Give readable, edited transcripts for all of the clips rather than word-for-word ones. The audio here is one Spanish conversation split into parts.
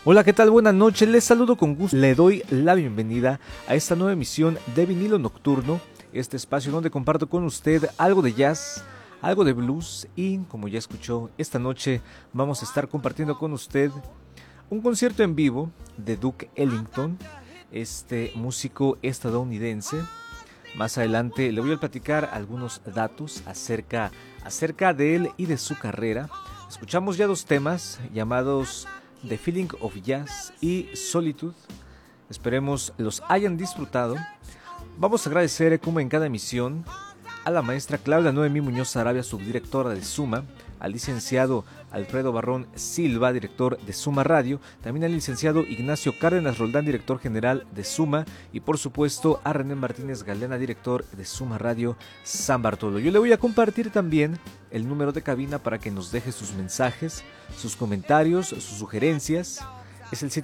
Hola, ¿qué tal? Buenas noches, les saludo con gusto. Le doy la bienvenida a esta nueva emisión de Vinilo Nocturno, este espacio donde comparto con usted algo de jazz, algo de blues y, como ya escuchó, esta noche vamos a estar compartiendo con usted un concierto en vivo de Duke Ellington, este músico estadounidense. Más adelante le voy a platicar algunos datos acerca de él y de su carrera. Escuchamos ya dos temas llamados The Feeling of Jazz y Solitude. Esperemos los hayan disfrutado. Vamos a agradecer, como en cada emisión, a la maestra Claudia Noemí Muñoz Sarabia, subdirectora de Suma, al licenciado Alfredo Barrón Silva, director de Suma Radio, también al licenciado Ignacio Cárdenas Roldán, director general de Suma, y por supuesto a René Martínez Galena, director de Suma Radio San Bartolo. Yo le voy a compartir también el número de cabina para que nos deje sus mensajes, sus comentarios, sus sugerencias. Es el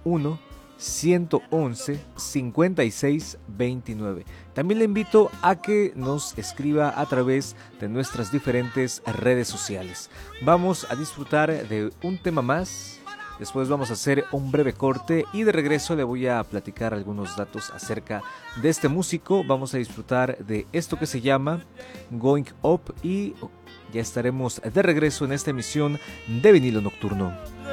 771-111-5629. También le invito a que nos escriba a través de nuestras diferentes redes sociales. Vamos a disfrutar de un tema más. Después vamos a hacer un breve corte y de regreso le voy a platicar algunos datos acerca de este músico. Vamos a disfrutar de esto que se llama Going Up y ya estaremos de regreso en esta emisión de Vinilo Nocturno.